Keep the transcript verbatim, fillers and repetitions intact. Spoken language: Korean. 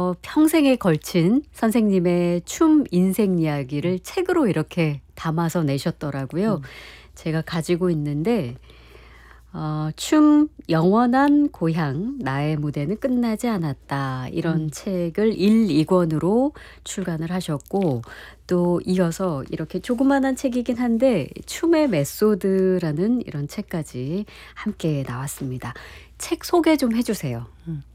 어, 평생에 걸친 선생님의 춤 인생 이야기를 책으로 이렇게 담아서 내셨더라고요. 음. 제가 가지고 있는데 어, 춤 영원한 고향 나의 무대는 끝나지 않았다 이런 음. 책을 일, 이 권으로 출간을 하셨고 또 이어서 이렇게 조그만한 책이긴 한데 춤의 메소드라는 이런 책까지 함께 나왔습니다. 책 소개 좀 해주세요. 음.